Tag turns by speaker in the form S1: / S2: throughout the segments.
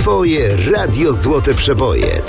S1: Twoje Radio Złote Przeboje.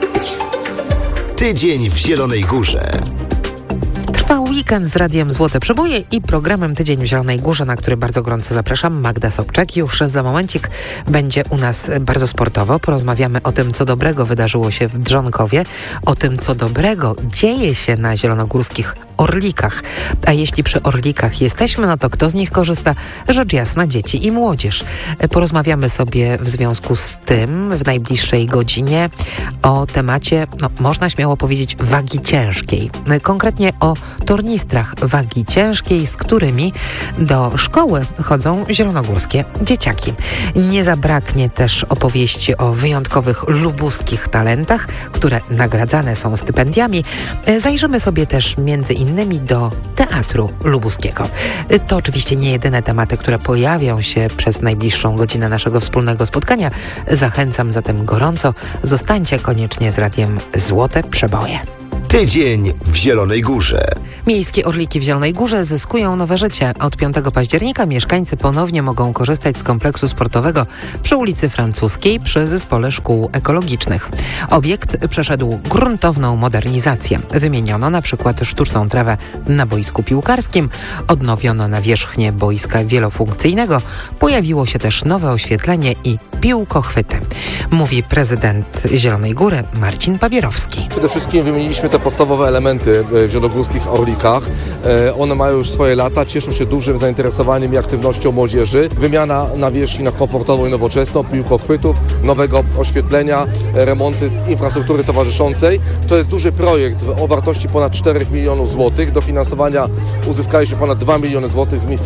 S1: Tydzień w Zielonej Górze.
S2: Trwa weekend z Radiem Złote Przeboje i programem Tydzień w Zielonej Górze, na który bardzo gorąco zapraszam. Magda Sobczak. Już za momencik będzie u nas bardzo sportowo. Porozmawiamy o tym, co dobrego wydarzyło się w Drzonkowie, o tym, co dobrego dzieje się na zielonogórskich Orlikach. A jeśli przy Orlikach jesteśmy, no to kto z nich korzysta? Rzecz jasna, dzieci i młodzież. Porozmawiamy sobie w związku z tym w najbliższej godzinie o temacie, można śmiało powiedzieć, wagi ciężkiej. Konkretnie o tornistrach wagi ciężkiej, z którymi do szkoły chodzą zielonogórskie dzieciaki. Nie zabraknie też opowieści o wyjątkowych lubuskich talentach, które nagradzane są stypendiami. Zajrzymy sobie też między innymi do Teatru Lubuskiego. To oczywiście nie jedyne tematy, które pojawią się przez najbliższą godzinę naszego wspólnego spotkania. Zachęcam zatem gorąco. Zostańcie koniecznie z Radiem Złote Przeboje.
S1: Tydzień w Zielonej Górze.
S2: Miejskie Orliki w Zielonej Górze zyskują nowe życie. Od 5 października mieszkańcy ponownie mogą korzystać z kompleksu sportowego przy ulicy Francuskiej przy Zespole Szkół Ekologicznych. Obiekt przeszedł gruntowną modernizację. Wymieniono na przykład sztuczną trawę na boisku piłkarskim, odnowiono nawierzchnię boiska wielofunkcyjnego, pojawiło się też nowe oświetlenie i piłkochwyty. Mówi prezydent Zielonej Góry Marcin Pabierowski.
S3: Przede wszystkim wymieniliśmy te podstawowe elementy w zielonogórskich Orlikach. One mają już swoje lata, cieszą się dużym zainteresowaniem i aktywnością młodzieży. Wymiana nawierzchni na komfortową i nowoczesną, piłkochwytów, nowego oświetlenia, remonty infrastruktury towarzyszącej. To jest duży projekt o wartości ponad 4 milionów złotych. Dofinansowania uzyskaliśmy ponad 2 miliony złotych z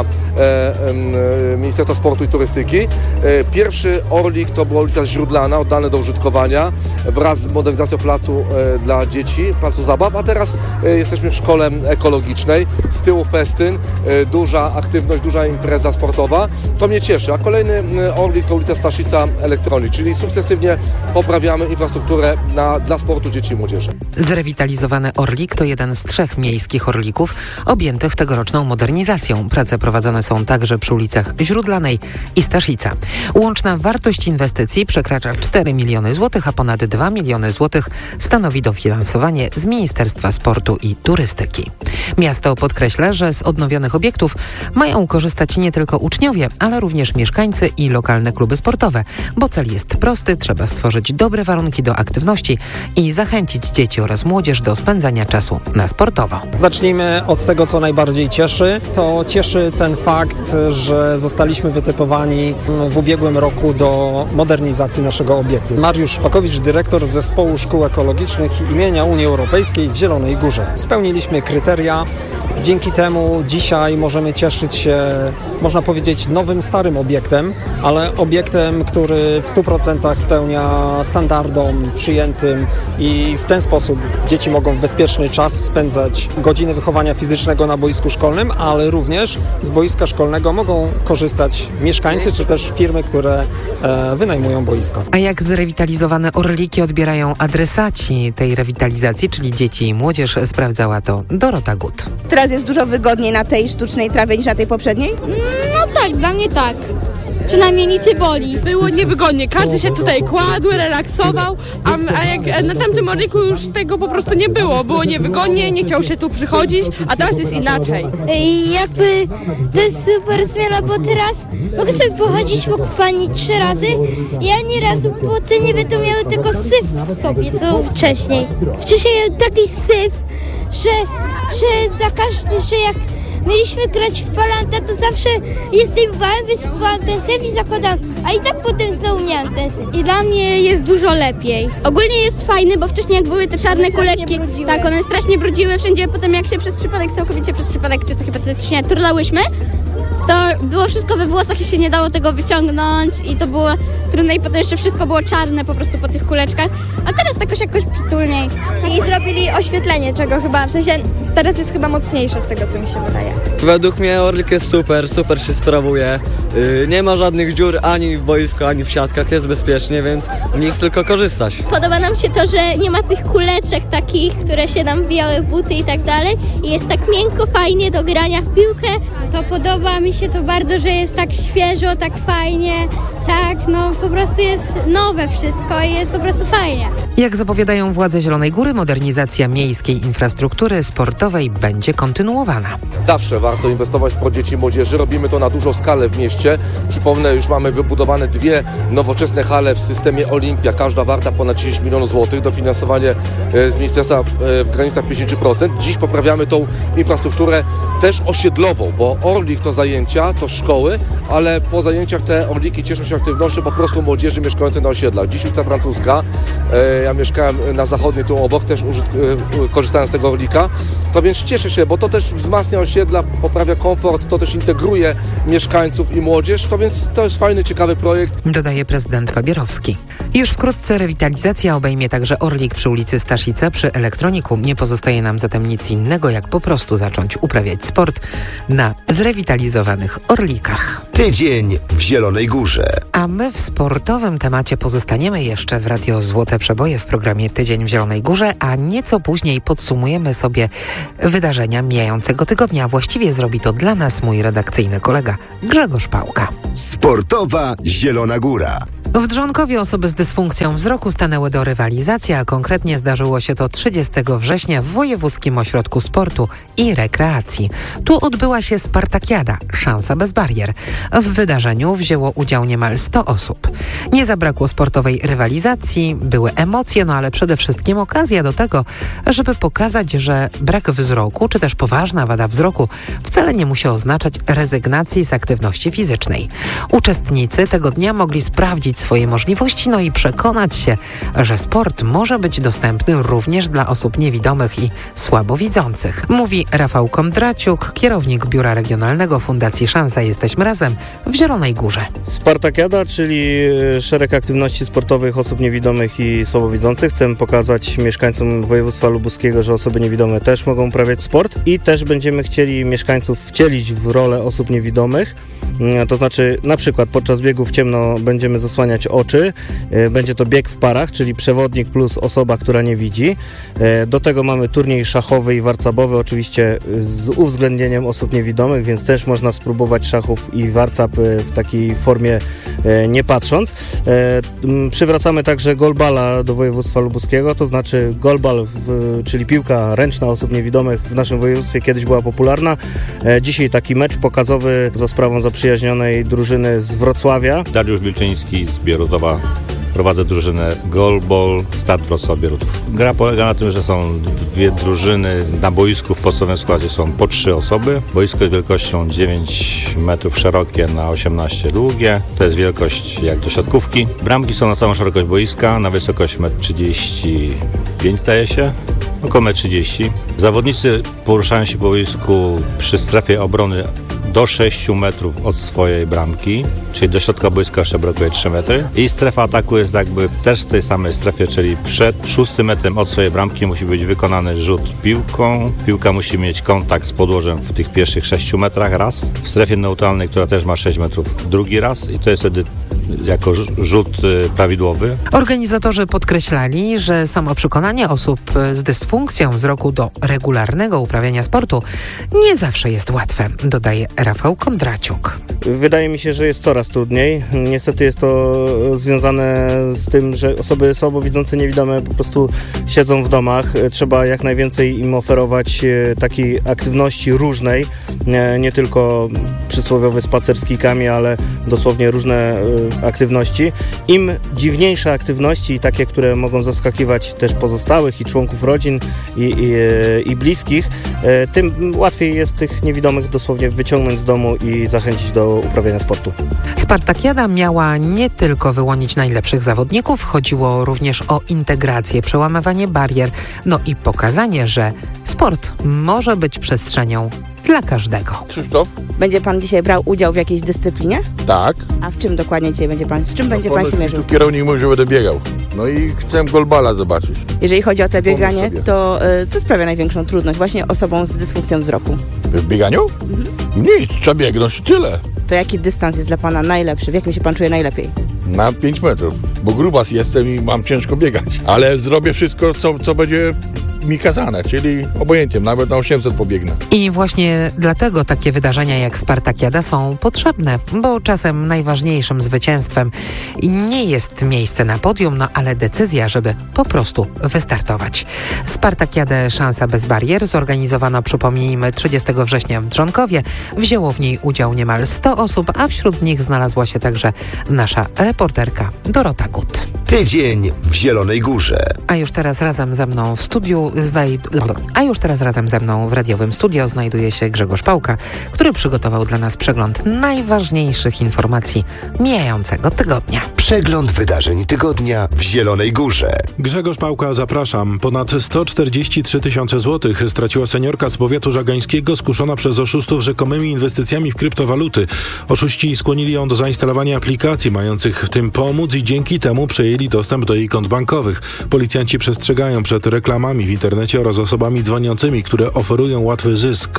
S3: Ministerstwa Sportu i Turystyki. Pierwszy Orlik to była ulica Źródlana, oddany do użytkowania wraz z modernizacją placu dla dzieci, placu zabaw, a teraz jesteśmy w szkole ekologicznej, z tyłu festyn, duża aktywność, duża impreza sportowa. To mnie cieszy, a kolejny Orlik to ulica Staszica Elektronik, czyli sukcesywnie poprawiamy infrastrukturę dla sportu dzieci i młodzieży.
S2: Zrewitalizowany Orlik to jeden z 3 miejskich Orlików objętych tegoroczną modernizacją. Prace prowadzone są także przy ulicach Źródlanej i Staszica. Łączna wartość inwestycji przekracza 4 miliony złotych, a ponad 2 miliony złotych stanowi dofinansowanie z Ministerstwa Sportu i Turystyki. Miasto podkreśla, że z odnowionych obiektów mają korzystać nie tylko uczniowie, ale również mieszkańcy i lokalne kluby sportowe, bo cel jest prosty, trzeba stworzyć dobre warunki do aktywności i zachęcić dzieci oraz młodzież do spędzania czasu na sportowo.
S4: Zacznijmy od tego, co najbardziej cieszy. To cieszy ten fakt, że zostaliśmy wytypowani w ubiegłym roku do modernizacji naszego obiektu. Mariusz Szpakowicz, dyrektor Zespołu Szkół Ekologicznych imienia Unii Europejskiej w Zielonej Górze. Spełniliśmy kryteria. Dzięki temu dzisiaj możemy cieszyć się, można powiedzieć, nowym, starym obiektem, ale obiektem, który w 100% spełnia standardom przyjętym i w ten sposób dzieci mogą w bezpieczny czas spędzać godziny wychowania fizycznego na boisku szkolnym, ale również z boiska szkolnego mogą korzystać mieszkańcy czy też firmy, które wynajmują boisko.
S2: A jak zrewitalizowane Orliki odbierają adresaci tej rewitalizacji, czyli dzieci i młodzież, sprawdzała to Dorota Gut.
S5: Teraz jest dużo wygodniej na tej sztucznej trawie niż na tej poprzedniej?
S6: No tak, dla mnie tak. Przynajmniej nic nie boli.
S7: Było niewygodnie, każdy się tutaj kładł, relaksował, a jak na tamtym Orliku już tego po prostu nie było. Było niewygodnie, nie chciał się tu przychodzić, a teraz jest inaczej.
S6: Jakby to jest super zmiana, bo teraz mogę sobie pochodzić wokół pani 3 razy i ani razu buty nie będą miały tego syf w sobie, co wcześniej. Wcześniej miał taki syf, że za każdy, że jak mieliśmy grać w palanta, to zawsze zdejmowałem, wysypywałem ten syf i zakładałem, a i tak potem znowu miałem ten syf.
S8: I dla mnie jest dużo lepiej. Ogólnie jest fajny, bo wcześniej jak były te czarne kuleczki, tak, one strasznie brudziły wszędzie, potem jak się całkowicie przez przypadek, czysto hipotetycznie turlałyśmy, to było wszystko we włosach i się nie dało tego wyciągnąć i to było trudne i potem jeszcze wszystko było czarne po prostu po tych kuleczkach, a teraz jakoś przytulniej.
S6: I zrobili oświetlenie, czego chyba, w sensie teraz jest chyba mocniejsze z tego, co mi się wydaje.
S9: Według mnie Orlik jest super się sprawuje. Nie ma żadnych dziur ani w boisku, ani w siatkach, jest bezpiecznie, więc nic tylko korzystać.
S8: Podoba nam się to, że nie ma tych kuleczek takich, które się nam wbijały w buty i tak dalej i jest tak miękko, fajnie do grania w piłkę.
S6: To podoba mi się to bardzo, że jest tak świeżo, tak fajnie,
S8: Tak, no po prostu jest nowe wszystko i jest po prostu fajnie.
S2: Jak zapowiadają władze Zielonej Góry, modernizacja miejskiej infrastruktury sportowej będzie kontynuowana.
S3: Zawsze warto inwestować w sport dzieci i młodzieży. Robimy to na dużą skalę w mieście. Przypomnę, już mamy wybudowane 2 nowoczesne hale w systemie Olimpia. Każda warta ponad 10 milionów złotych. Dofinansowanie z ministerstwa w granicach 50%. Dziś poprawiamy tą infrastrukturę też osiedlową, bo Orlik to zajęcia, to szkoły, ale po zajęciach te Orliki cieszą się aktywnością po prostu młodzieży mieszkającej na osiedlach. Dziś ulica Francuska. Ja mieszkałem na zachodniej, tu obok, też korzystałem z tego Orlika. To więc cieszę się, bo to też wzmacnia osiedla, poprawia komfort, to też integruje mieszkańców i młodzież. To więc to jest fajny, ciekawy projekt.
S2: Dodaje prezydent Babierowski. Już wkrótce rewitalizacja obejmie także Orlik przy ulicy Staszica przy Elektroniku. Nie pozostaje nam zatem nic innego, jak po prostu zacząć uprawiać sport na zrewitalizowanych Orlikach.
S1: Tydzień w Zielonej Górze.
S2: A my w sportowym temacie pozostaniemy jeszcze w Radio Złote Przeboje w programie Tydzień w Zielonej Górze, a nieco później podsumujemy sobie wydarzenia mijającego tygodnia. Właściwie zrobi to dla nas mój redakcyjny kolega Grzegorz Pałka.
S1: Sportowa Zielona Góra.
S2: W Drzonkowie osoby z dysfunkcją wzroku stanęły do rywalizacji, a konkretnie zdarzyło się to 30 września w Wojewódzkim Ośrodku Sportu i Rekreacji. Tu odbyła się Spartakiada, szansa bez barier. W wydarzeniu wzięło udział niemal 100 osób. Nie zabrakło sportowej rywalizacji, były emocje, ale przede wszystkim okazja do tego, żeby pokazać, że brak wzroku, czy też poważna wada wzroku wcale nie musi oznaczać rezygnacji z aktywności fizycznej. Uczestnicy tego dnia mogli sprawdzić swoje możliwości, i przekonać się, że sport może być dostępny również dla osób niewidomych i słabowidzących. Mówi Rafał Kondraciuk, kierownik Biura Regionalnego Fundacji Szansa Jesteśmy Razem w Zielonej Górze.
S10: Spartakiada, czyli szereg aktywności sportowych osób niewidomych i słabowidzących. Chcemy pokazać mieszkańcom województwa lubuskiego, że osoby niewidome też mogą uprawiać sport i też będziemy chcieli mieszkańców wcielić w rolę osób niewidomych. To znaczy na przykład podczas biegu w ciemno będziemy zasłaniać oczy. Będzie to bieg w parach, czyli przewodnik plus osoba, która nie widzi. Do tego mamy turniej szachowy i warcabowy, oczywiście z uwzględnieniem osób niewidomych, więc też można spróbować szachów i warcab w takiej formie nie patrząc. Przywracamy także golbala do województwa lubuskiego, to znaczy golbal, czyli piłka ręczna osób niewidomych w naszym województwie kiedyś była popularna. Dzisiaj taki mecz pokazowy za sprawą zaprzyjaźnionej drużyny z Wrocławia.
S11: Dariusz Wilczyński z Bierutowa. Prowadzę drużynę Goalball Start Wrocław Bierutów. Gra polega na tym, że są 2 drużyny na boisku. W podstawowym składzie są po 3 osoby. Boisko jest wielkością 9 metrów szerokie na 18 długie. To jest wielkość jak do siatkówki. Bramki są na całą szerokość boiska, na wysokość 1,35 m zdaje się. Około 1,30 m. Zawodnicy poruszają się po boisku przy strefie obrony do 6 metrów od swojej bramki, czyli do środka boiska jeszcze brakuje 3 metry. I strefa ataku jest jakby też w tej samej strefie, czyli przed 6 metrem od swojej bramki musi być wykonany rzut piłką. Piłka musi mieć kontakt z podłożem w tych pierwszych 6 metrach raz. W strefie neutralnej, która też ma 6 metrów, drugi raz i to jest wtedy jako rzut prawidłowy.
S2: Organizatorzy podkreślali, że samo przekonanie osób z dysfunkcją wzroku do regularnego uprawiania sportu nie zawsze jest łatwe, dodaje Rafał Kondraciuk.
S10: Wydaje mi się, że jest coraz trudniej. Niestety jest to związane z tym, że osoby słabowidzące, niewidome po prostu siedzą w domach. Trzeba jak najwięcej im oferować takiej aktywności różnej, nie tylko przysłowiowy spacer z kijkami, ale dosłownie różne aktywności. Im dziwniejsze aktywności, takie, które mogą zaskakiwać też pozostałych i członków rodzin i bliskich, tym łatwiej jest tych niewidomych dosłownie wyciągnąć z domu i zachęcić do uprawiania sportu.
S2: Spartakiada miała nie tylko wyłonić najlepszych zawodników, chodziło również o integrację, przełamywanie barier, i pokazanie, że sport może być przestrzenią dla każdego.
S5: Krzysztof? Będzie pan dzisiaj brał udział w jakiejś dyscyplinie?
S12: Tak.
S5: A w czym dokładnie dzisiaj będzie pan? Z czym będzie pan się mierzył?
S12: Kierownik mówi, że będę biegał. I chcę golbala zobaczyć.
S5: Jeżeli chodzi o te bieganie, to co sprawia największą trudność właśnie osobom z dysfunkcją wzroku?
S12: W bieganiu? Nic, trzeba biegnąć, tyle.
S5: To jaki dystans jest dla pana najlepszy? W jakim się pan czuje najlepiej?
S12: Na 5 metrów, bo grubas jestem i mam ciężko biegać. Ale zrobię wszystko, co będzie mi kazane, czyli obojętnie, nawet na 800 pobiegnę.
S2: I właśnie dlatego takie wydarzenia jak Spartakiada są potrzebne, bo czasem najważniejszym zwycięstwem nie jest miejsce na podium, ale decyzja, żeby po prostu wystartować. Spartakiadę Szansa bez barier zorganizowano, przypomnijmy, 30 września w Drzonkowie. Wzięło w niej udział niemal 100 osób, a wśród nich znalazła się także nasza reporterka Dorota Gut.
S1: Tydzień w Zielonej Górze.
S2: A już teraz razem ze mną w radiowym studio znajduje się Grzegorz Pałka, który przygotował dla nas przegląd najważniejszych informacji mijającego tygodnia.
S1: Przegląd wydarzeń tygodnia w Zielonej Górze.
S13: Grzegorz Pałka, zapraszam. Ponad 143 000 złotych straciła seniorka z powiatu żagańskiego skuszona przez oszustów rzekomymi inwestycjami w kryptowaluty. Oszuści skłonili ją do zainstalowania aplikacji mających w tym pomóc i dzięki temu przejęli dostęp do jej kont bankowych. Policjanci przestrzegają przed reklamami w internecie oraz osobami dzwoniącymi, które oferują łatwy zysk.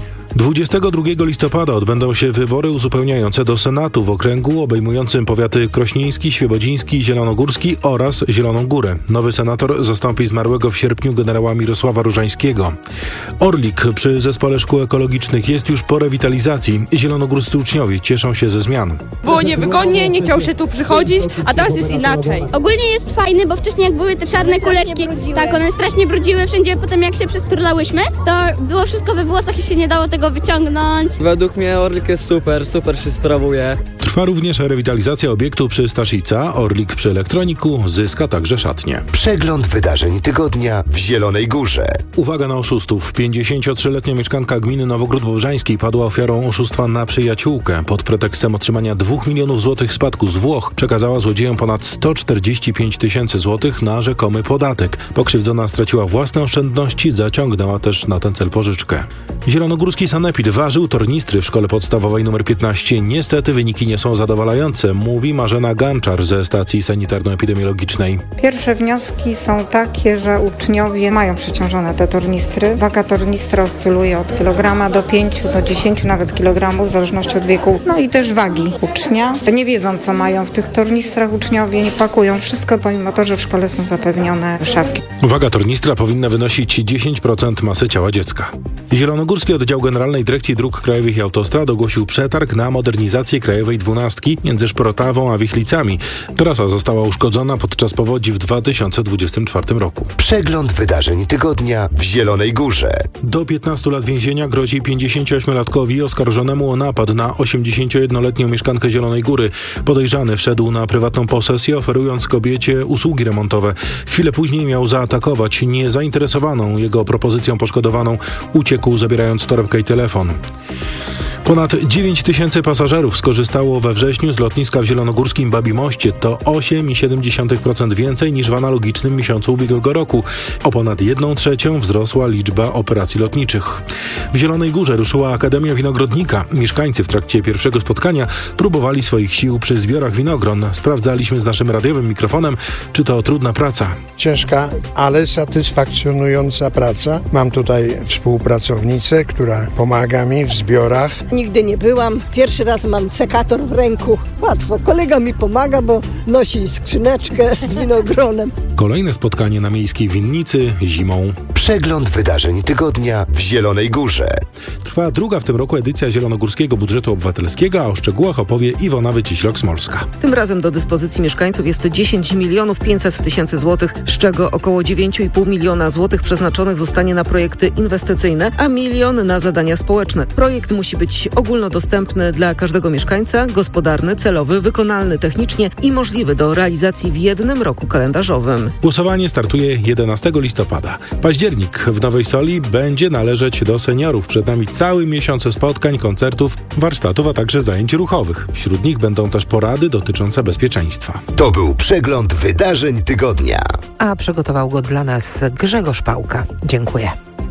S13: 22 listopada odbędą się wybory uzupełniające do Senatu w okręgu obejmującym powiaty krośnieński, świebodziński, zielonogórski oraz Zieloną Górę. Nowy senator zastąpi zmarłego w sierpniu generała Mirosława Różańskiego. Orlik przy Zespole Szkół Ekologicznych jest już po rewitalizacji. Zielonogórscy uczniowie cieszą się ze zmian.
S7: Było niewygodnie, nie chciał się tu przychodzić, a teraz jest inaczej.
S8: Ogólnie jest fajny, bo wcześniej jak były te czarne kuleczki, tak, one strasznie brudziły wszędzie, potem jak się przesturlałyśmy, to było wszystko we włosach i się nie dało tego wyciągnąć.
S9: Według mnie Orlik jest super się sprawuje.
S13: Trwa również rewitalizacja obiektu przy Staszica. Orlik przy Elektroniku zyska także szatnię.
S1: Przegląd wydarzeń tygodnia w Zielonej Górze.
S13: Uwaga na oszustów. 53-letnia mieszkanka gminy Nowogród Bobrzańskiej padła ofiarą oszustwa na przyjaciółkę. Pod pretekstem otrzymania 2 milionów złotych spadku z Włoch przekazała złodziejom ponad 145 000 złotych na rzekomy podatek. Pokrzywdzona straciła własne oszczędności, zaciągnęła też na ten cel pożyczkę. Zielonogórski sanepid ważył tornistry w szkole podstawowej nr 15. Niestety wyniki nie są zadowalające, mówi Marzena Ganczar ze stacji sanitarno-epidemiologicznej.
S14: Pierwsze wnioski są takie, że uczniowie mają przeciążone te tornistry. Waga tornistra oscyluje od kilograma do 5 do 10 nawet kilogramów w zależności od wieku. No i też wagi ucznia. Nie wiedzą, co mają w tych tornistrach uczniowie, nie pakują wszystko, pomimo to, że w szkole są zapewnione szafki.
S13: Waga tornistra powinna wynosić 10% masy ciała dziecka. Zielonogórski Oddział Generalnej Dyrekcji Dróg Krajowych i Autostrad ogłosił przetarg na modernizację Krajowej 12 między Szprotawą a Wichlicami. Trasa została uszkodzona podczas powodzi w 2024 roku.
S1: Przegląd wydarzeń tygodnia w Zielonej Górze.
S13: Do 15 lat więzienia grozi 58-latkowi oskarżonemu o napad na 81-letnią mieszkankę Zielonej Góry. Podejrzany wszedł na prywatną posesję, oferując kobiecie usługi remontowe. Chwilę później miał zaatakować niezainteresowaną jego propozycją poszkodowaną. Uciekł, zabierając torebkę i telefon. Ponad 9 000 pasażerów skorzystało we wrześniu z lotniska w zielonogórskim Babimoście. To 8,7% więcej niż w analogicznym miesiącu ubiegłego roku. O ponad 1/3 wzrosła liczba operacji lotniczych. W Zielonej Górze ruszyła Akademia Winogrodnika. Mieszkańcy w trakcie pierwszego spotkania próbowali swoich sił przy zbiorach winogron. Sprawdzaliśmy z naszym radiowym mikrofonem, czy to trudna praca.
S15: Ciężka, ale satysfakcjonująca praca. Mam tutaj współpracownicę, która pomaga mi w zbiorach.
S16: Nigdy nie byłam. Pierwszy raz mam sekator w ręku. Łatwo. Kolega mi pomaga, bo nosi skrzyneczkę z winogronem.
S13: Kolejne spotkanie na miejskiej winnicy zimą.
S1: Przegląd wydarzeń tygodnia w Zielonej Górze.
S13: Trwa druga w tym roku edycja Zielonogórskiego Budżetu Obywatelskiego, a o szczegółach opowie Iwona Wyciślok-Smolska.
S17: Tym razem do dyspozycji mieszkańców jest 10 500 000 złotych, z czego około 9,5 miliona złotych przeznaczonych zostanie na projekty inwestycyjne, a 1 milion na zadania społeczne. Projekt musi być ogólnodostępny dla każdego mieszkańca, gospodarny, celowy, wykonalny technicznie i możliwy do realizacji w jednym roku kalendarzowym.
S13: Głosowanie startuje 11 listopada. Październik w Nowej Soli będzie należeć do seniorów. Przed nami cały miesiąc spotkań, koncertów, warsztatów, a także zajęć ruchowych. Wśród nich będą też porady dotyczące bezpieczeństwa.
S1: To był przegląd wydarzeń tygodnia.
S2: A przygotował go dla nas Grzegorz Pałka. Dziękuję.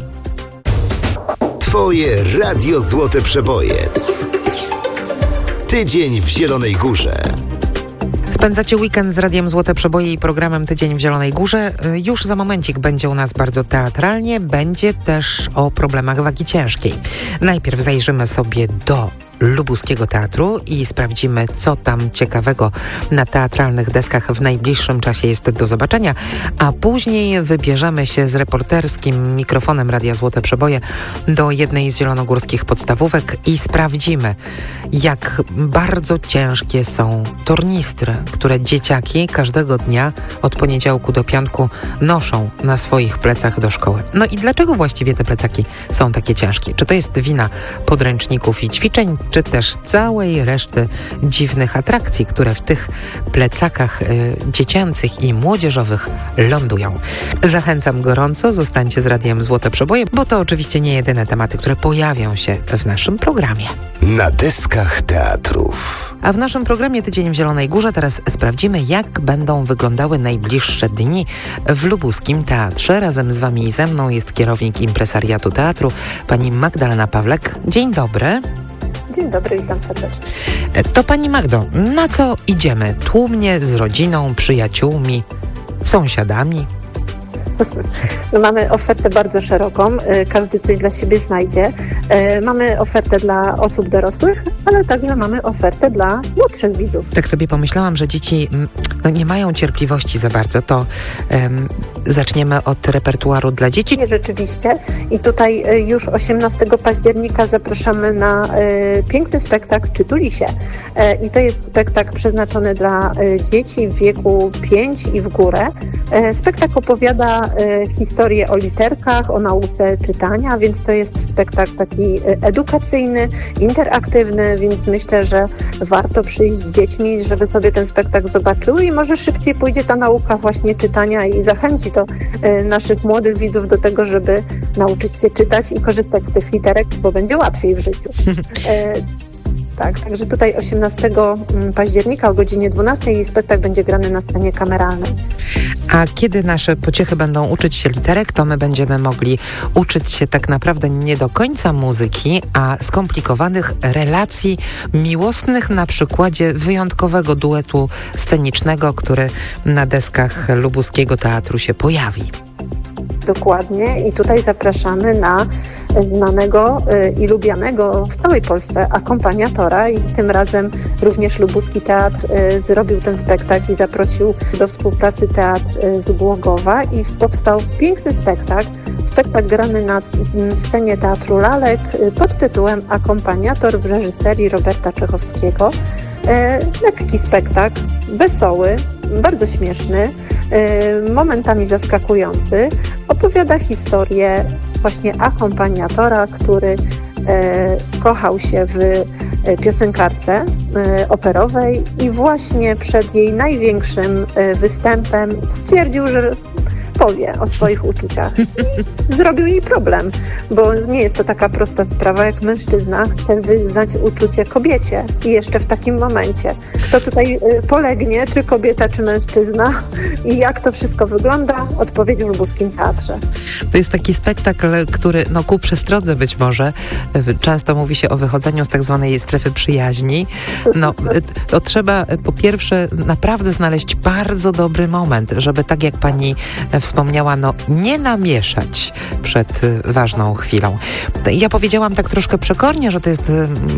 S1: Twoje Radio Złote Przeboje. Tydzień w Zielonej Górze.
S2: Spędzacie weekend z Radiem Złote Przeboje i programem Tydzień w Zielonej Górze. Już za momencik będzie u nas bardzo teatralnie. Będzie też o problemach wagi ciężkiej. Najpierw zajrzymy sobie do Lubuskiego Teatru i sprawdzimy, co tam ciekawego na teatralnych deskach w najbliższym czasie jest do zobaczenia, a później wybierzemy się z reporterskim mikrofonem Radia Złote Przeboje do jednej z zielonogórskich podstawówek i sprawdzimy, jak bardzo ciężkie są tornistry, które dzieciaki każdego dnia od poniedziałku do piątku noszą na swoich plecach do szkoły. No i dlaczego właściwie te plecaki są takie ciężkie? Czy to jest wina podręczników i ćwiczeń, czy też całej reszty dziwnych atrakcji, które w tych plecakach dziecięcych i młodzieżowych lądują? Zachęcam gorąco, zostańcie z Radiem Złote Przeboje, bo to oczywiście nie jedyne tematy, które pojawią się w naszym programie.
S1: Na deskach teatrów.
S2: A w naszym programie Tydzień w Zielonej Górze teraz sprawdzimy, jak będą wyglądały najbliższe dni w Lubuskim Teatrze. Razem z Wami i ze mną jest kierownik impresariatu teatru, pani Magdalena Pawlek. Dzień dobry.
S18: Dzień dobry, witam serdecznie.
S2: To pani Magdo, na co idziemy? Tłumnie, z rodziną, przyjaciółmi, sąsiadami?
S18: No, mamy ofertę bardzo szeroką, każdy coś dla siebie znajdzie. Mamy ofertę dla osób dorosłych, ale także mamy ofertę dla młodszych widzów.
S2: Tak sobie pomyślałam, że dzieci nie mają cierpliwości za bardzo, to zaczniemy od repertuaru dla dzieci.
S18: Rzeczywiście i tutaj już 18 października zapraszamy na piękny spektakl Czytuli się. I to jest spektakl przeznaczony dla dzieci w wieku 5 i w górę. Spektakl opowiada historię o literkach, o nauce czytania, więc to jest spektakl taki edukacyjny, interaktywny, więc myślę, że warto przyjść z dziećmi, żeby sobie ten spektakl zobaczyły i może szybciej pójdzie ta nauka właśnie czytania i zachęci to naszych młodych widzów do tego, żeby nauczyć się czytać i korzystać z tych literek, bo będzie łatwiej w życiu. Tak, także tutaj 18 października o godzinie 12 spektakl będzie grany na scenie kameralnej.
S2: A kiedy nasze pociechy będą uczyć się literek, to my będziemy mogli uczyć się tak naprawdę nie do końca muzyki, a skomplikowanych relacji miłosnych na przykładzie wyjątkowego duetu scenicznego, który na deskach Lubuskiego Teatru się pojawi.
S18: Dokładnie i tutaj zapraszamy na znanego i lubianego w całej Polsce akompaniatora i tym razem również Lubuski Teatr zrobił ten spektakl i zaprosił do współpracy teatr z Głogowa i powstał piękny spektakl grany na scenie Teatru Lalek pod tytułem Akompaniator w reżyserii Roberta Czechowskiego. Lekki spektakl, wesoły, bardzo śmieszny, momentami zaskakujący. Opowiada historię właśnie akompaniatora, który kochał się w piosenkarce operowej i właśnie przed jej największym występem stwierdził, że powie o swoich uczuciach. I zrobił jej problem, bo nie jest to taka prosta sprawa, jak mężczyzna chce wyznać uczucie kobiecie i jeszcze w takim momencie. Kto tutaj polegnie, czy kobieta, czy mężczyzna i jak to wszystko wygląda, odpowiedź w Lubuskim Teatrze.
S2: To jest taki spektakl, który ku przestrodze być może, często mówi się o wychodzeniu z tak zwanej strefy przyjaźni. To trzeba po pierwsze naprawdę znaleźć bardzo dobry moment, żeby tak jak pani wspomniała, nie namieszać przed ważną chwilą. Ja powiedziałam tak troszkę przekornie, że to jest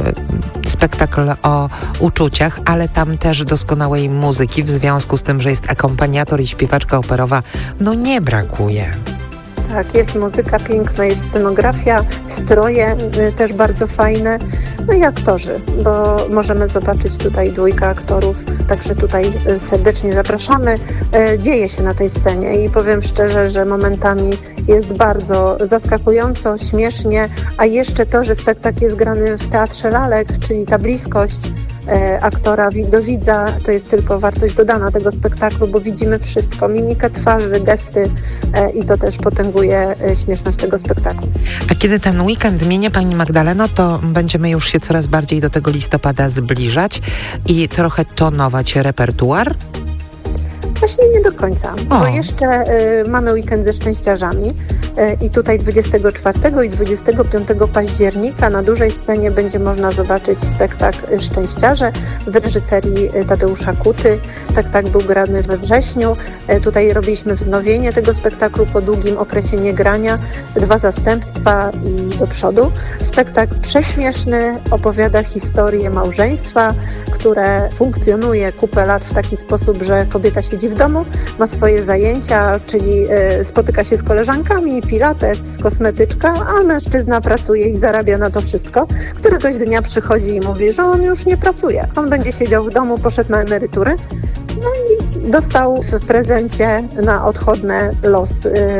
S2: spektakl o uczuciach, ale tam też doskonałej muzyki, w związku z tym, że jest akompaniator i śpiewaczka operowa, nie brakuje.
S18: Tak, jest muzyka piękna, jest scenografia, stroje też bardzo fajne, i aktorzy, bo możemy zobaczyć tutaj dwójkę aktorów, także tutaj serdecznie zapraszamy. Dzieje się na tej scenie i powiem szczerze, że momentami jest bardzo zaskakująco, śmiesznie, a jeszcze to, że spektakl jest grany w Teatrze Lalek, czyli ta bliskość aktora do widza, to jest tylko wartość dodana tego spektaklu, bo widzimy wszystko, mimikę twarzy, gesty i to też potęguje śmieszność tego spektaklu.
S2: A kiedy ten weekend minie, pani Magdaleno, to będziemy już się coraz bardziej do tego listopada zbliżać i trochę tonować repertuar?
S18: Właśnie nie do końca, bo jeszcze mamy weekend ze szczęściarzami i tutaj 24 i 25 października na dużej scenie będzie można zobaczyć spektakl Szczęściarze w reżyserii Tadeusza Kuty. Spektakl był grany we wrześniu. Tutaj robiliśmy wznowienie tego spektaklu po długim okresie niegrania. 2 zastępstwa i do przodu. Spektakl prześmieszny, opowiada historię małżeństwa, które funkcjonuje kupę lat w taki sposób, że kobieta siedzi w domu, ma swoje zajęcia, czyli spotyka się z koleżankami, pilates, kosmetyczka, a mężczyzna pracuje i zarabia na to wszystko. Któregoś dnia przychodzi i mówi, że on już nie pracuje. On będzie siedział w domu, poszedł na emeryturę, no i dostał w prezencie na odchodne los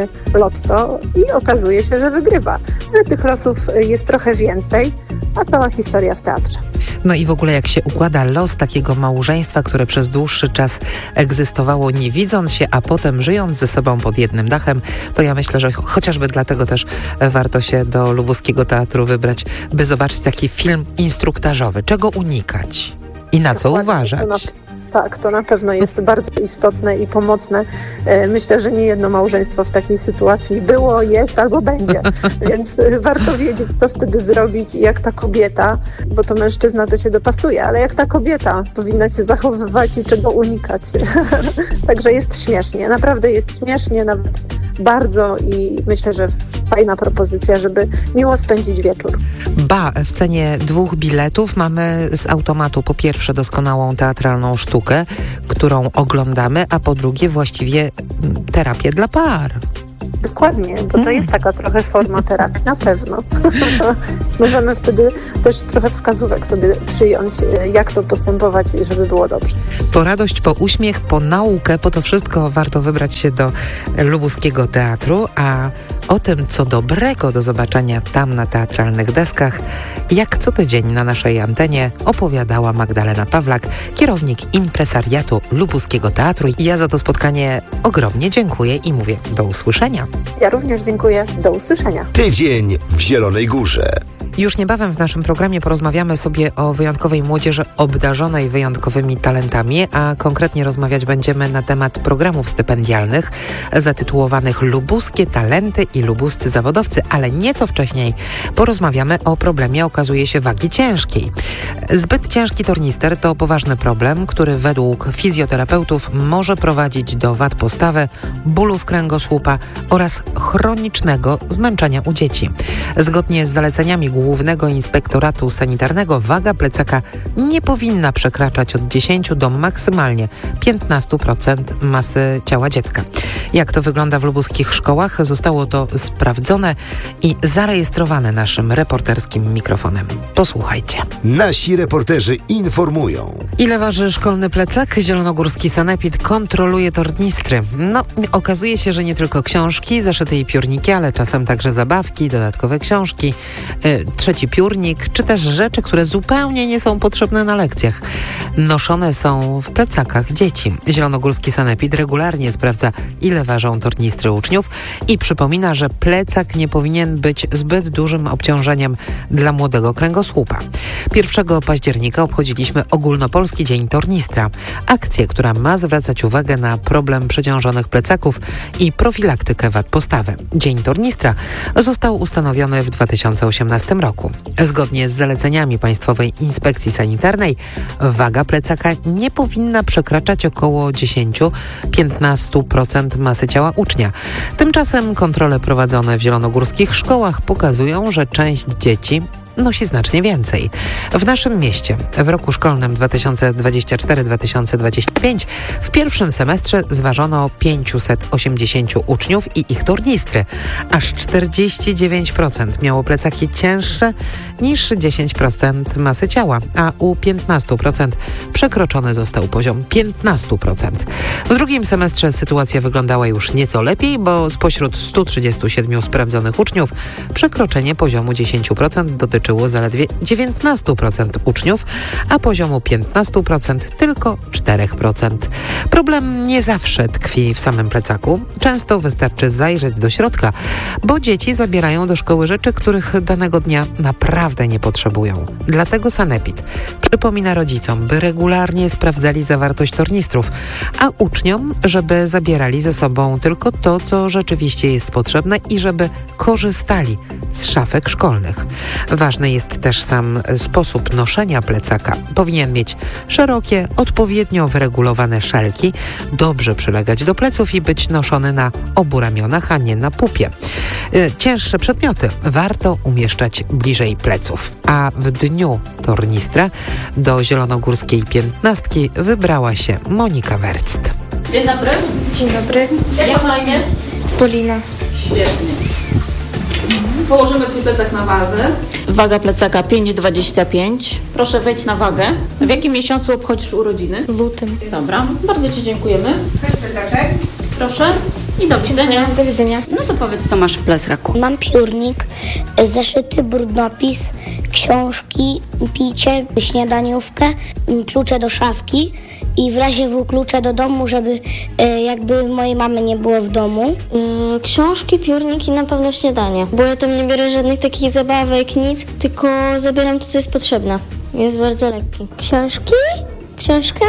S18: lotto i okazuje się, że wygrywa. Ale tych losów jest trochę więcej, a cała historia w teatrze.
S2: No i w ogóle jak się układa los takiego małżeństwa, które przez dłuższy czas egzystowało nie widząc się, a potem żyjąc ze sobą pod jednym dachem, to ja myślę, że chociażby dlatego też warto się do Lubuskiego Teatru wybrać, by zobaczyć taki film instruktażowy. Czego unikać i na co uważać?
S18: Tak, to na pewno jest bardzo istotne i pomocne. Myślę, że nie jedno małżeństwo w takiej sytuacji było, jest albo będzie. Więc warto wiedzieć, co wtedy zrobić i jak ta kobieta, bo to mężczyzna to się dopasuje, ale jak ta kobieta powinna się zachowywać i czego unikać. Także jest śmiesznie, naprawdę jest śmiesznie, nawet bardzo i myślę, że fajna propozycja, żeby miło spędzić wieczór.
S2: W cenie 2 biletów mamy z automatu po pierwsze doskonałą teatralną sztukę, którą oglądamy, a po drugie właściwie terapię dla par.
S18: Dokładnie, bo to jest taka trochę forma terapii, na pewno. Możemy wtedy też trochę wskazówek sobie przyjąć, jak to postępować, żeby było dobrze.
S2: Po radość, po uśmiech, po naukę, po to wszystko warto wybrać się do Lubuskiego Teatru, a o tym, co dobrego do zobaczenia tam na teatralnych deskach, jak co tydzień na naszej antenie opowiadała Magdalena Pawlak, kierownik impresariatu Lubuskiego Teatru. Ja za to spotkanie ogromnie dziękuję i mówię do usłyszenia.
S18: Ja również dziękuję. Do usłyszenia.
S1: Tydzień w Zielonej Górze.
S2: Już niebawem w naszym programie porozmawiamy sobie o wyjątkowej młodzieży obdarzonej wyjątkowymi talentami, a konkretnie rozmawiać będziemy na temat programów stypendialnych zatytułowanych Lubuskie Talenty i Lubuscy Zawodowcy, ale nieco wcześniej porozmawiamy o problemie, okazuje się, wagi ciężkiej. Zbyt ciężki tornister to poważny problem, który według fizjoterapeutów może prowadzić do wad postawy, bólów kręgosłupa oraz chronicznego zmęczenia u dzieci. Zgodnie z zaleceniami Głównego Inspektoratu Sanitarnego waga plecaka nie powinna przekraczać od 10 do maksymalnie 15% masy ciała dziecka. Jak to wygląda w lubuskich szkołach? Zostało to sprawdzone i zarejestrowane naszym reporterskim mikrofonem. Posłuchajcie.
S1: Nasi reporterzy informują.
S2: Ile waży szkolny plecak? Zielonogórski sanepid kontroluje tornistry. No, okazuje się, że nie tylko książki, zeszyty i piórniki, ale czasem także zabawki, dodatkowe książki, trzeci piórnik, czy też rzeczy, które zupełnie nie są potrzebne na lekcjach. Noszone są w plecakach dzieci. Zielonogórski sanepid regularnie sprawdza, ile ważą tornistry uczniów i przypomina, że plecak nie powinien być zbyt dużym obciążeniem dla młodego kręgosłupa. 1 października obchodziliśmy Ogólnopolski Dzień Tornistra. Akcję, która ma zwracać uwagę na problem przeciążonych plecaków i profilaktykę wad postawy. Dzień Tornistra został ustanowiony w 2018 roku. Zgodnie z zaleceniami Państwowej Inspekcji Sanitarnej waga plecaka nie powinna przekraczać około 10-15% masy ciała ucznia. Tymczasem kontrole prowadzone w zielonogórskich szkołach pokazują, że część dzieci nosi znacznie więcej. W naszym mieście w roku szkolnym 2024-2025 w pierwszym semestrze zważono 580 uczniów i ich tornistry. Aż 49% miało plecaki cięższe niż 10% masy ciała, a u 15% przekroczony został poziom 15%. W drugim semestrze sytuacja wyglądała już nieco lepiej, bo spośród 137 sprawdzonych uczniów przekroczenie poziomu 10% dotyczyło zaledwie 19% uczniów, a poziomu 15% tylko 4%. Problem nie zawsze tkwi w samym plecaku. Często wystarczy zajrzeć do środka, bo dzieci zabierają do szkoły rzeczy, których danego dnia naprawdę nie potrzebują. Dlatego Sanepid przypomina rodzicom, by regularnie sprawdzali zawartość tornistrów, a uczniom, żeby zabierali ze sobą tylko to, co rzeczywiście jest potrzebne i żeby korzystali z szafek szkolnych. Ważny jest też sam sposób noszenia plecaka. Powinien mieć szerokie, odpowiednio wyregulowane szelki, dobrze przylegać do pleców i być noszony na obu ramionach, a nie na pupie. Cięższe przedmioty warto umieszczać bliżej pleców. A w dniu tornistra do zielonogórskiej 15 wybrała się Monika Werct.
S19: Dzień dobry.
S20: Dzień dobry.
S19: Jak masz na imię?
S20: Polina.
S19: Świetnie. Położymy twój plecak na wadze. Waga plecaka 5,25. Proszę wejść na wagę. W jakim miesiącu obchodzisz urodziny?
S20: W lutym.
S19: Dobra, bardzo Ci dziękujemy.
S20: Chodź plecaczek.
S19: Proszę i do widzenia.
S20: Do widzenia.
S19: No to powiedz, co masz w plecaku.
S6: Mam piórnik, zeszyty, brudnopis, książki, picie, śniadaniówkę, klucze do szafki i w razie W klucze do domu, żeby jakby mojej mamy nie było w domu. Książki, piórnik i na pewno śniadanie, bo ja tam nie biorę żadnych takich zabawek, nic, tylko zabieram to, co jest potrzebne. Jest bardzo lekki. Książki? Książkę,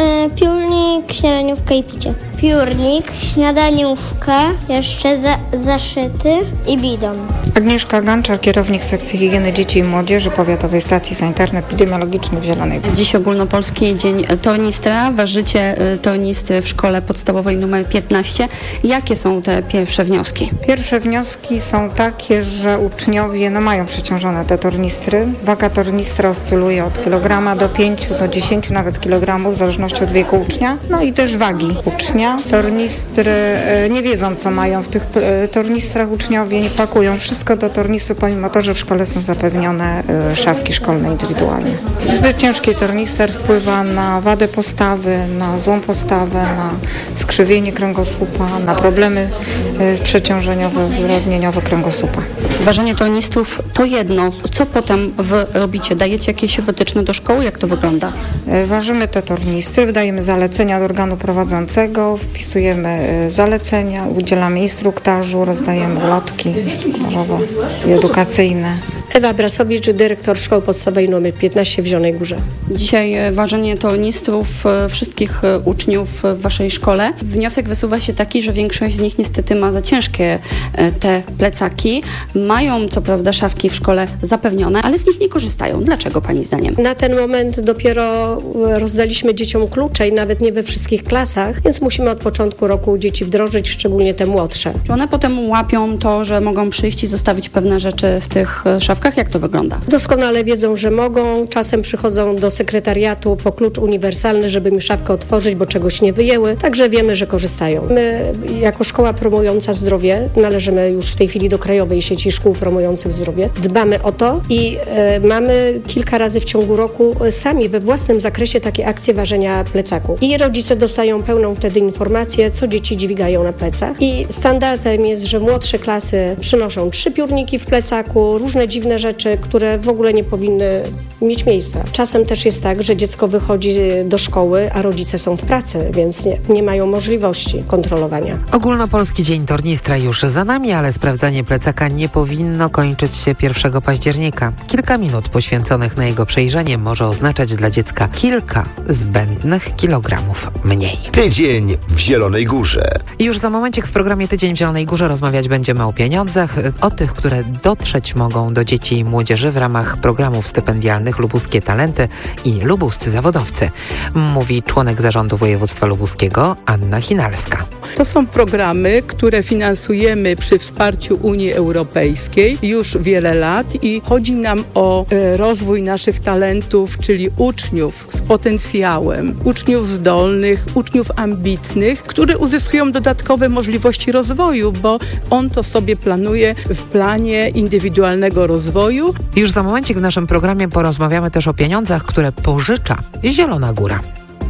S6: piórnik, śniadaniówkę i picie. Piórnik, śniadaniówkę, jeszcze zaszyty i bidon.
S14: Agnieszka Ganczar, kierownik sekcji higieny dzieci i młodzieży Powiatowej Stacji Sanitarno-Epidemiologicznej w Zielonej Górze.
S21: Dziś ogólnopolski dzień tornistra. Ważycie tornisty w szkole podstawowej nr 15. Jakie są te pierwsze wnioski?
S14: Pierwsze wnioski są takie, że uczniowie mają przeciążone te tornistry. Waga tornistra oscyluje od kilograma do 5 do 10 nawet kilogramów, w zależności od wieku ucznia. No i też wagi ucznia. Tornistry nie wiedzą, co mają w tych tornistrach uczniowie, nie pakują wszystko do tornistru, pomimo to, że w szkole są zapewnione szafki szkolne indywidualnie. Zbyt ciężki tornister wpływa na wadę postawy, na złą postawę, na skrzywienie kręgosłupa, na problemy przeciążeniowe, zrównieniowe kręgosłupa.
S21: Ważenie tornistrów to jedno. Co potem wy robicie? Dajecie jakieś wytyczne do szkoły? Jak to wygląda?
S14: Ważymy te tornistry, wydajemy zalecenia do organu prowadzącego, wpisujemy zalecenia, udzielamy instruktażu, rozdajemy ulotki instruktażowe i edukacyjne.
S22: Ewa Brasowicz, dyrektor Szkoły Podstawowej nr 15 w Zielonej Górze.
S21: Dzisiaj ważenie tornistrów wszystkich uczniów w waszej szkole. Wniosek wysuwa się taki, że większość z nich niestety ma za ciężkie te plecaki. Mają co prawda szafki w szkole zapewnione, ale z nich nie korzystają. Dlaczego pani zdaniem?
S22: Na ten moment dopiero rozdaliśmy dzieciom klucze i nawet nie we wszystkich klasach, więc musimy od początku roku dzieci wdrożyć, szczególnie te młodsze.
S21: Czy one potem łapią to, że mogą przyjść i zostawić pewne rzeczy w tych szafkach? Jak to wygląda?
S22: Doskonale wiedzą, że mogą. Czasem przychodzą do sekretariatu po klucz uniwersalny, żeby mi szafkę otworzyć, bo czegoś nie wyjęły. Także wiemy, że korzystają. My jako szkoła promująca zdrowie, należymy już w tej chwili do Krajowej Sieci Szkół Promujących Zdrowie, dbamy o to i mamy kilka razy w ciągu roku sami we własnym zakresie takie akcje ważenia plecaku. I rodzice dostają pełną wtedy informację, co dzieci dźwigają na plecach. I standardem jest, że młodsze klasy przynoszą 3 piórniki w plecaku, różne dziwne rzeczy, które w ogóle nie powinny mieć miejsca. Czasem też jest tak, że dziecko wychodzi do szkoły, a rodzice są w pracy, więc nie mają możliwości kontrolowania.
S2: Ogólnopolski Dzień Tornistra już za nami, ale sprawdzanie plecaka nie powinno kończyć się 1 października. Kilka minut poświęconych na jego przejrzenie może oznaczać dla dziecka kilka zbędnych kilogramów mniej.
S1: Tydzień w Zielonej Górze.
S2: Już za momencik w programie Tydzień w Zielonej Górze rozmawiać będziemy o pieniądzach, o tych, które dotrzeć mogą do dzieci i młodzieży w ramach programów stypendialnych Lubuskie Talenty i Lubuscy Zawodowcy, mówi członek zarządu województwa lubuskiego Anna Chinalska.
S23: To są programy, które finansujemy przy wsparciu Unii Europejskiej już wiele lat i chodzi nam o rozwój naszych talentów, czyli uczniów z potencjałem, uczniów zdolnych, uczniów ambitnych, które uzyskują dodatkowe możliwości rozwoju, bo on to sobie planuje w planie indywidualnego rozwoju.
S2: Już za momencik w naszym programie porozmawiamy też o pieniądzach, które pożycza Zielona Góra.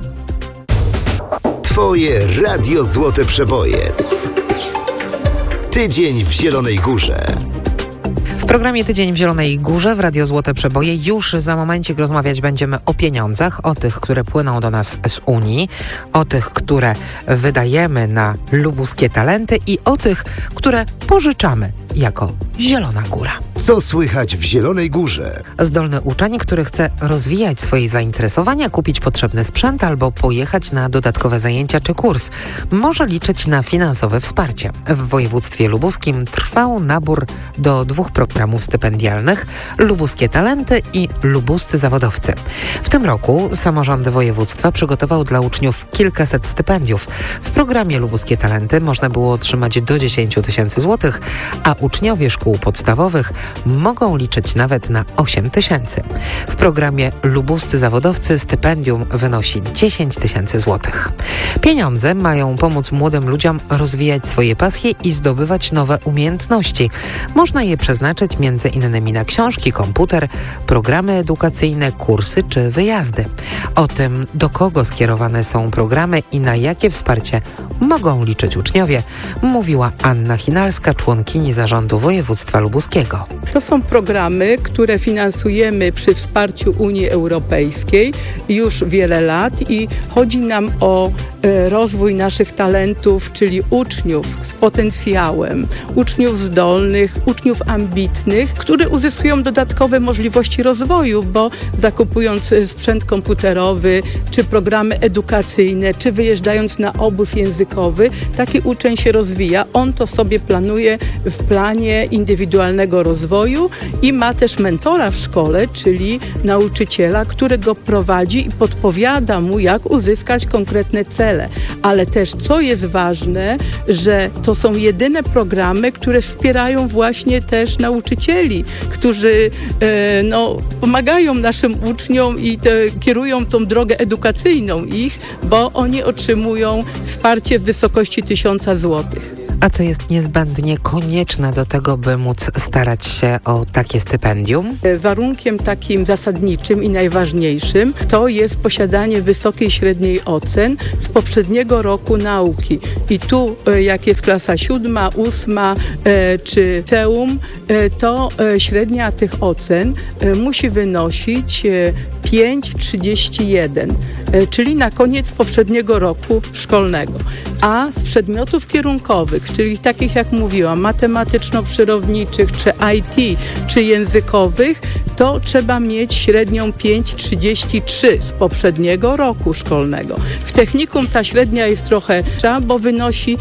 S1: Twoje Radio Złote Przeboje. Tydzień w Zielonej Górze.
S2: programie Tydzień w Zielonej Górze w Radio Złote Przeboje już za momencik rozmawiać będziemy o pieniądzach, o tych, które płyną do nas z Unii, o tych, które wydajemy na lubuskie talenty i o tych, które pożyczamy jako Zielona Góra.
S1: Co słychać w Zielonej Górze?
S2: Zdolny uczeń, który chce rozwijać swoje zainteresowania, kupić potrzebny sprzęt albo pojechać na dodatkowe zajęcia czy kurs, może liczyć na finansowe wsparcie. W województwie lubuskim trwał nabór do 2 programów stypendialnych: Lubuskie Talenty i Lubuscy Zawodowcy. W tym roku samorząd województwa przygotował dla uczniów kilkaset stypendiów. W programie Lubuskie Talenty można było otrzymać do 10 000 złotych, a uczniowie szkół podstawowych mogą liczyć nawet na 8 000. W programie Lubuscy Zawodowcy stypendium wynosi 10 000 złotych. Pieniądze mają pomóc młodym ludziom rozwijać swoje pasje i zdobywać nowe umiejętności. Można je przeznaczyć m.in. na książki, komputer, programy edukacyjne, kursy czy wyjazdy. O tym, do kogo skierowane są programy i na jakie wsparcie mogą liczyć uczniowie, mówiła Anna Chinalska, członkini Zarządu Województwa Lubuskiego.
S23: To są programy, które finansujemy przy wsparciu Unii Europejskiej już wiele lat i chodzi nam o rozwój naszych talentów, czyli uczniów z potencjałem, uczniów zdolnych, uczniów ambitnych, które uzyskują dodatkowe możliwości rozwoju, bo zakupując sprzęt komputerowy, czy programy edukacyjne, czy wyjeżdżając na obóz językowy, taki uczeń się rozwija. On to sobie planuje w planie indywidualnego rozwoju i ma też mentora w szkole, czyli nauczyciela, który go prowadzi i podpowiada mu, jak uzyskać konkretne cele. Ale też, co jest ważne, że to są jedyne programy, które wspierają właśnie też nauczycieli, którzy pomagają naszym uczniom i kierują tą drogę edukacyjną ich, bo oni otrzymują wsparcie w wysokości 1000 złotych.
S2: A co jest niezbędnie konieczne do tego, by móc starać się o takie stypendium?
S23: Warunkiem takim zasadniczym i najważniejszym to jest posiadanie wysokiej średniej ocen z poprzedniego roku nauki. I tu, jak jest klasa 7, 8 czy liceum, to średnia tych ocen musi wynosić 5,31, czyli na koniec poprzedniego roku szkolnego. A z przedmiotów kierunkowych, czyli takich jak mówiłam, matematyczno-przyrodniczych, czy IT, czy językowych, to trzeba mieć średnią 5,33 z poprzedniego roku szkolnego. W technikum ta średnia jest trochę wyższa, bo wynosi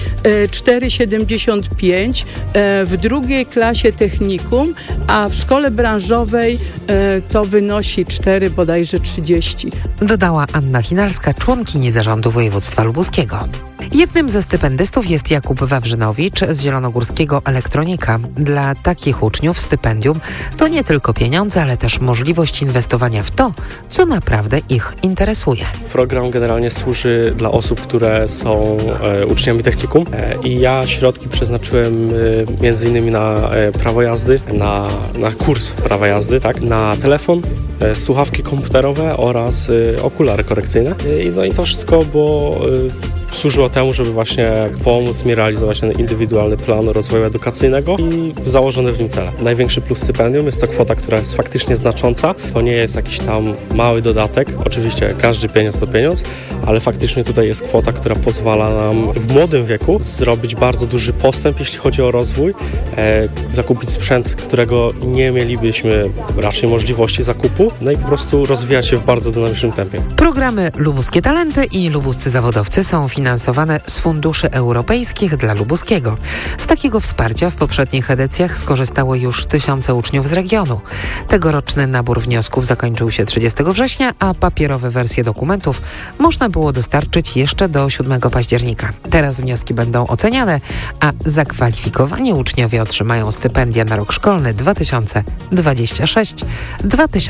S23: 4,75 w drugiej klasie technikum, a w szkole branżowej to wynosi 4, bodajże 30.
S2: Dodała Anna Chinalska, członkini Zarządu Województwa Lubuskiego. Jednym ze stypendystów jest Jakub Wawrzynowicz z zielonogórskiego Elektronika. Dla takich uczniów stypendium to nie tylko pieniądze, ale też możliwość inwestowania w to, co naprawdę ich interesuje.
S3: Program generalnie służy dla osób, które są uczniami technikum i ja środki przeznaczyłem m.in. na prawo jazdy, na kurs prawa jazdy, tak, na telefon, słuchawki komputerowe oraz okulary korekcyjne. No i to wszystko było służyło temu, żeby właśnie pomóc mi realizować ten indywidualny plan rozwoju edukacyjnego i założone w nim cele. Największy plus stypendium jest to kwota, która jest faktycznie znacząca. To nie jest jakiś tam mały dodatek. Oczywiście każdy pieniądz to pieniądz, ale faktycznie tutaj jest kwota, która pozwala nam w młodym wieku zrobić bardzo duży postęp, jeśli chodzi o rozwój, zakupić sprzęt, którego nie mielibyśmy raczej możliwości zakupu, no i po prostu rozwijać się w bardzo dynamicznym tempie.
S2: Programy Lubuskie Talenty i Lubuscy Zawodowcy są finansowane z funduszy europejskich dla Lubuskiego. Z takiego wsparcia w poprzednich edycjach skorzystało już tysiące uczniów z regionu. Tegoroczny nabór wniosków zakończył się 30 września, a papierowe wersje dokumentów można było dostarczyć jeszcze do 7 października. Teraz wnioski będą oceniane, a zakwalifikowani uczniowie otrzymają stypendia na rok szkolny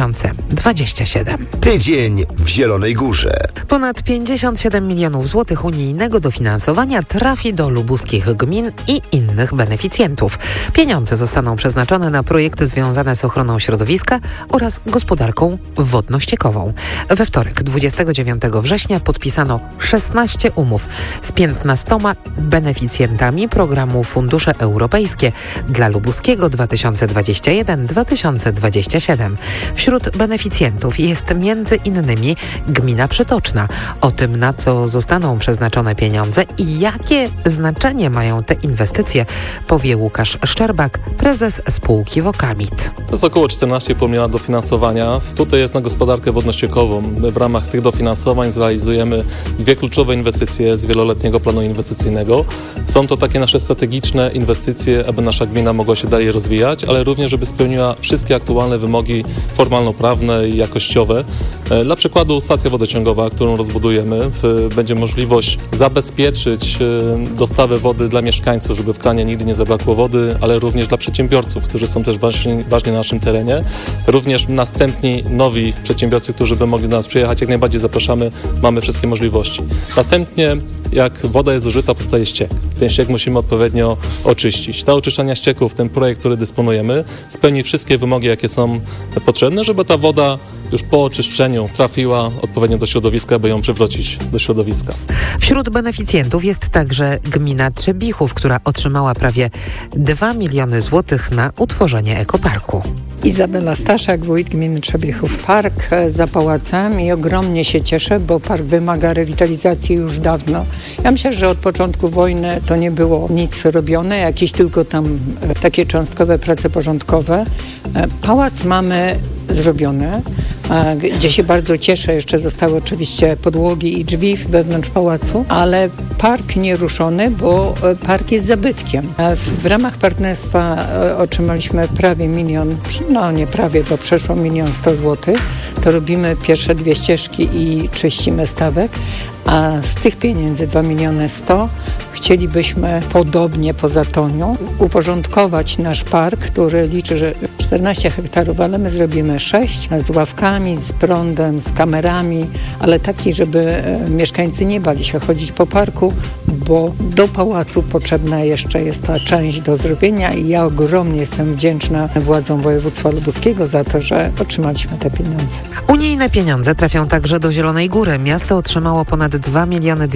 S2: 2026-2027.
S1: Tydzień w Zielonej Górze.
S2: Ponad 57 milionów złotych Unia unijnego dofinansowania trafi do lubuskich gmin i innych beneficjentów. Pieniądze zostaną przeznaczone na projekty związane z ochroną środowiska oraz gospodarką wodno-ściekową. We wtorek, 29 września, podpisano 16 umów z 15 beneficjentami programu Fundusze Europejskie dla Lubuskiego 2021-2027. Wśród beneficjentów jest między innymi gmina Przytoczna. O tym, na co zostaną przeznaczone pieniądze i jakie znaczenie mają te inwestycje, powie Łukasz Szczerbak, prezes spółki Wokamit.
S4: To jest około 14,5 miliona dofinansowania. Tutaj jest na gospodarkę wodno-ściekową. W ramach tych dofinansowań zrealizujemy 2 kluczowe inwestycje z wieloletniego planu inwestycyjnego. Są to takie nasze strategiczne inwestycje, aby nasza gmina mogła się dalej rozwijać, ale również, żeby spełniła wszystkie aktualne wymogi formalno-prawne i jakościowe. Dla przykładu stacja wodociągowa, którą rozbudujemy, będzie możliwość zabezpieczyć dostawę wody dla mieszkańców, żeby w kranie nigdy nie zabrakło wody, ale również dla przedsiębiorców, którzy są też ważni na naszym terenie. Również następni nowi przedsiębiorcy, którzy by mogli do nas przyjechać, jak najbardziej zapraszamy, mamy wszystkie możliwości. Następnie, jak woda jest zużyta, powstaje ściek. Ten ściek musimy odpowiednio oczyścić. Ta oczyszczania ścieków, ten projekt, który dysponujemy, spełni wszystkie wymogi, jakie są potrzebne, żeby ta woda już po oczyszczeniu trafiła odpowiednio do środowiska, by ją przywrócić do środowiska.
S2: Wśród beneficjentów jest także gmina Trzebichów, która otrzymała prawie 2 miliony złotych na utworzenie ekoparku.
S10: Izabela Staszak, wójt gminy Trzebichów. Park za pałacem i ogromnie się cieszę, bo park wymaga rewitalizacji już dawno. Ja myślę, że od początku wojny to nie było nic robione, jakieś tylko tam takie cząstkowe prace porządkowe. Pałac mamy zrobione, gdzie się bardzo cieszę. Jeszcze zostały oczywiście podłogi i drzwi wewnątrz pałacu, ale park nieruszony, bo park jest zabytkiem. W ramach partnerstwa otrzymaliśmy prawie milion, no nie prawie, bo przeszło 1 100 000 złotych. To robimy pierwsze 2 ścieżki i czyścimy stawek, a z tych pieniędzy 2 100 000 chcielibyśmy podobnie po Zatoniu uporządkować nasz park, który liczy, że 14 hektarów, ale my zrobimy 6 z ławkami, z prądem, z kamerami, ale taki, żeby mieszkańcy nie bali się chodzić po parku, bo do pałacu potrzebna jeszcze jest ta część do zrobienia i ja ogromnie jestem wdzięczna władzom województwa lubuskiego za to, że otrzymaliśmy te pieniądze.
S2: Unijne pieniądze trafią także do Zielonej Góry. Miasto otrzymało ponad 2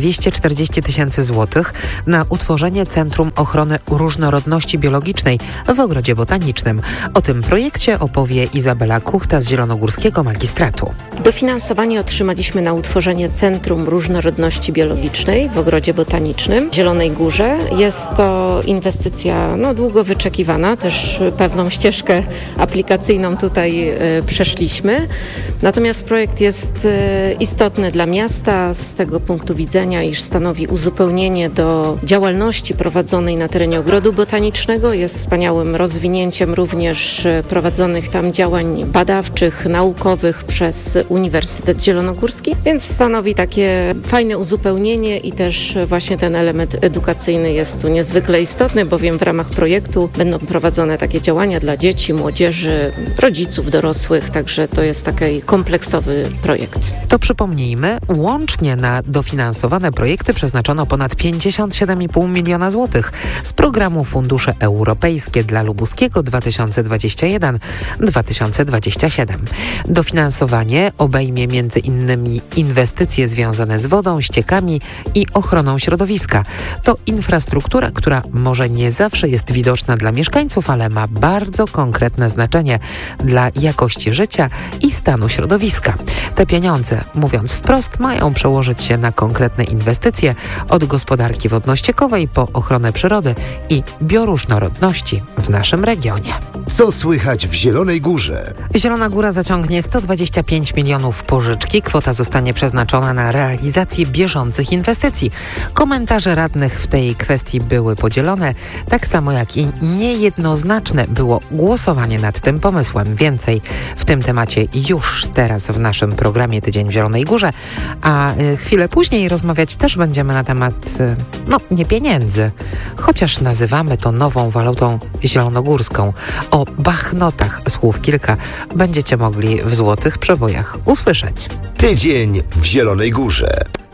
S2: 240 000 złotych na utworzenie Centrum Ochrony Różnorodności Biologicznej w Ogrodzie Botanicznym. O tym projekcie opowie Izabela Kuchta z Zielonogórskiego Magistratu.
S11: Dofinansowanie otrzymaliśmy na utworzenie Centrum Różnorodności Biologicznej w Ogrodzie Botanicznym w Zielonej Górze. Jest to inwestycja długo wyczekiwana, też pewną ścieżkę aplikacyjną tutaj przeszliśmy. Natomiast projekt jest istotny dla miasta z tego punktu widzenia, iż stanowi uzupełnienie do działalności prowadzonej na terenie Ogrodu Botanicznego. Jest wspaniałym rozwinięciem również prowadzonych tam działań badawczych, naukowych przez Uniwersytet Zielonogórski, więc stanowi takie fajne uzupełnienie i też właśnie ten element edukacyjny jest tu niezwykle istotny, bowiem w ramach projektu będą prowadzone takie działania dla dzieci, młodzieży, rodziców, dorosłych, także to jest taki kompleksowy projekt.
S2: To przypomnijmy, łącznie na dofinansowane projekty przeznaczono ponad 57,5 miliona złotych z programu Fundusze Europejskie dla Lubuskiego 2021-2027. Dofinansowanie obejmie m.in. inwestycje związane z wodą, ściekami i ochroną środowiska. To infrastruktura, która może nie zawsze jest widoczna dla mieszkańców, ale ma bardzo konkretne znaczenie dla jakości życia i stanu środowiska. Te pieniądze, mówiąc wprost, mają przełożyć się na konkretne inwestycje od gospodarki wodno-ściekowej po ochronę przyrody i bioróżnorodności w naszym regionie.
S1: Co słychać w Zielonej Górze?
S2: Zielona Góra zaciągnie 125 milionów pożyczki. Kwota zostanie przeznaczona na realizację bieżących inwestycji. Komentarze radnych w tej kwestii były podzielone, tak samo jak i niejednoznaczne było głosowanie nad tym pomysłem. Więcej w tym temacie już teraz w naszym programie Tydzień w Zielonej Górze, a chwilę później rozmawiać też będziemy na temat, nie pieniędzy, chociaż nazywamy to nową walutą zielonogórską. O bachnotach słów kilka będziecie mogli w Złotych Przebojach usłyszeć.
S1: Tydzień w Zielonej Górze.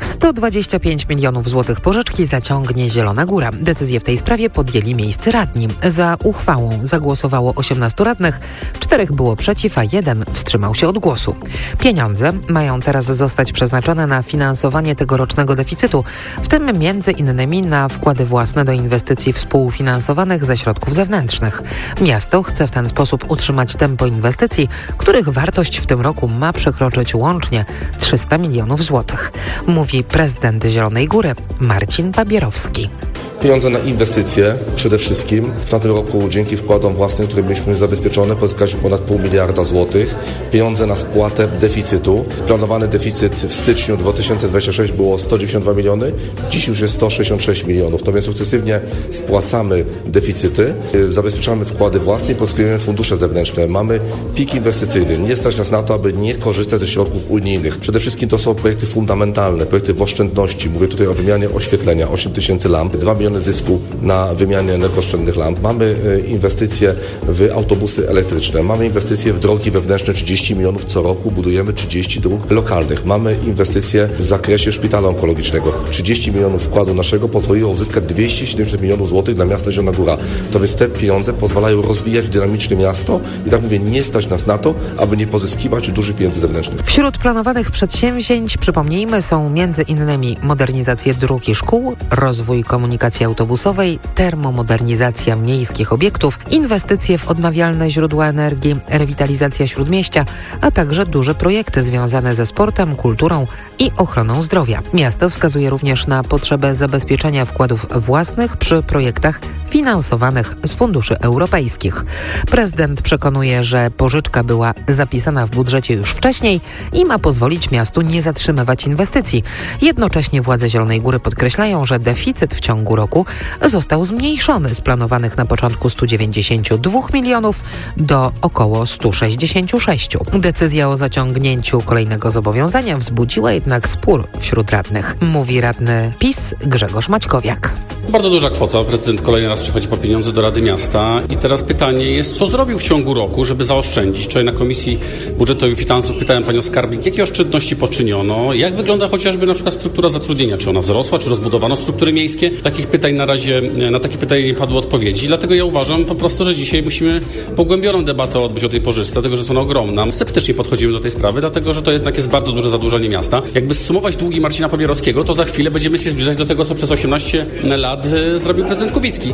S2: 125 milionów złotych pożyczki zaciągnie Zielona Góra. Decyzję w tej sprawie podjęli miejscy radni. Za uchwałą zagłosowało 18 radnych, 4 było przeciw, a 1 wstrzymał się od głosu. Pieniądze mają teraz zostać przeznaczone na finansowanie tegorocznego deficytu, w tym między innymi na wkłady własne do inwestycji współfinansowanych ze środków zewnętrznych. Miasto chce w ten sposób utrzymać tempo inwestycji, których wartość w tym roku ma przekroczyć łącznie 300 milionów złotych. Mówi prezydent Zielonej Góry Marcin Babierowski.
S5: Pieniądze na inwestycje przede wszystkim. W tym roku dzięki wkładom własnym, które mieliśmy zabezpieczone, pozyskaliśmy ponad 0,5 miliarda złotych. Pieniądze na spłatę deficytu. Planowany deficyt w styczniu 2026 było 192 miliony, dziś już jest 166 milionów. To więc sukcesywnie spłacamy deficyty, zabezpieczamy wkłady własne i pozyskujemy fundusze zewnętrzne. Mamy pik inwestycyjny. Nie stać nas na to, aby nie korzystać ze środków unijnych. Przede wszystkim to są projekty fundamentalne, projekty w oszczędności. Mówię tutaj o wymianie oświetlenia, 8 tysięcy lamp, 2 miliony zysku na wymianie energooszczędnych lamp. Mamy inwestycje w autobusy elektryczne. Mamy inwestycje w drogi wewnętrzne, 30 milionów co roku. Budujemy 30 dróg lokalnych. Mamy inwestycje w zakresie szpitala onkologicznego. 30 milionów wkładu naszego pozwoliło uzyskać 270 milionów złotych dla miasta Zielona Góra. To więc te pieniądze pozwalają rozwijać dynamicznie miasto i tak mówię, nie stać nas na to, aby nie pozyskiwać dużych pieniędzy zewnętrznych.
S2: Wśród planowanych przedsięwzięć, przypomnijmy, są m.in. modernizacje dróg i szkół, rozwój komunikacji autobusowej, termomodernizacja miejskich obiektów, inwestycje w odnawialne źródła energii, rewitalizacja śródmieścia, a także duże projekty związane ze sportem, kulturą i ochroną zdrowia. Miasto wskazuje również na potrzebę zabezpieczenia wkładów własnych przy projektach finansowanych z funduszy europejskich. Prezydent przekonuje, że pożyczka była zapisana w budżecie już wcześniej i ma pozwolić miastu nie zatrzymywać inwestycji. Jednocześnie władze Zielonej Góry podkreślają, że deficyt w ciągu roku został zmniejszony z planowanych na początku 192 milionów do około 166. Decyzja o zaciągnięciu kolejnego zobowiązania wzbudziła jednak spór wśród radnych. Mówi radny PiS Grzegorz Maćkowiak.
S7: Bardzo duża kwota. Prezydent kolejny raz przychodzi po pieniądze do Rady Miasta i teraz pytanie jest, co zrobił w ciągu roku, żeby zaoszczędzić. Wczoraj na Komisji Budżetu i Finansów pytałem panią skarbnik, jakie oszczędności poczyniono, jak wygląda chociażby na przykład struktura zatrudnienia, czy ona wzrosła, czy rozbudowano struktury miejskie. Takich pytań na takie pytania nie padły odpowiedzi, dlatego ja uważam po prostu, że dzisiaj musimy pogłębioną debatę odbyć o tej pożyczce, dlatego że jest ona ogromna. Sceptycznie podchodzimy do tej sprawy, dlatego że to jednak jest bardzo duże zadłużenie miasta. Jakby zsumować długi Marcina Babierowskiego, to za chwilę będziemy się zbliżać do tego, co przez 18 lat zrobił prezydent Kubicki.